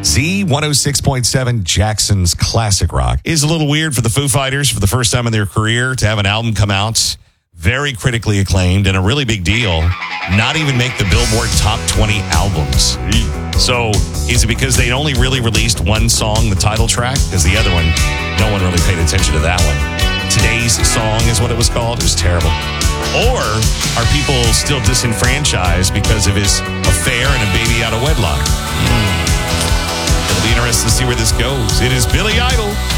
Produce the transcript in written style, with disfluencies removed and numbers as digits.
Z106.7 Jackson's Classic Rock is a little weird for the Foo Fighters for the first time in their career to have an album come out very critically acclaimed and a really big deal, not even make the Billboard Top 20 albums. So is it because they only really released one song, the title track? Because the other one, no one really paid attention to that one. Today's Song is what it was called. It was terrible. Or are people still disenfranchised because of his affair and a baby out of wedlock? It'll be interesting to see where this goes. It is Billy Idol.